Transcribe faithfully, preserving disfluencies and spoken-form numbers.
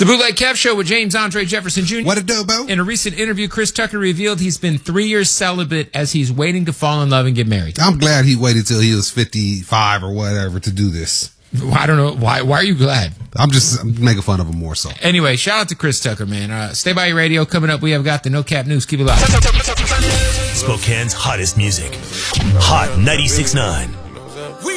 The Bootleg Kev Show with James Andre Jefferson Junior What a do, Bo? In a recent interview, Chris Tucker revealed he's been three years celibate as he's waiting to fall in love and get married. I'm glad he waited till he was fifty-five or whatever to do this. I don't know. Why Why are you glad? I'm just I'm making fun of him more so. Anyway, shout out to Chris Tucker, man. Uh, stay by your radio. Coming up, we have got the No Cap News. Keep it live. Spokane's hottest music. Hot ninety-six point nine.